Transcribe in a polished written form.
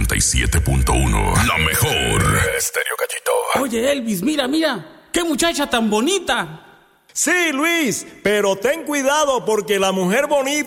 87.1. La mejor. Estéreo Gallito. Oye, Elvis, mira. ¡Qué muchacha tan bonita! Sí, Luis, pero ten cuidado porque la mujer bonita